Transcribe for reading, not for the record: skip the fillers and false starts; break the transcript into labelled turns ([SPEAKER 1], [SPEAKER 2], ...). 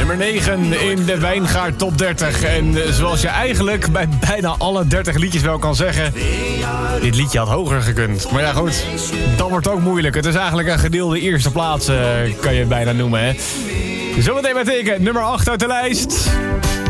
[SPEAKER 1] Nummer 9 in de Wijngaard Top 30. En zoals je eigenlijk bij bijna alle 30 liedjes wel kan zeggen... dit liedje had hoger gekund. Maar ja, goed, dat wordt ook moeilijk. Het is eigenlijk een gedeelde eerste plaats, kan je bijna noemen, hè. Zometeen met teken nummer 8 uit de lijst.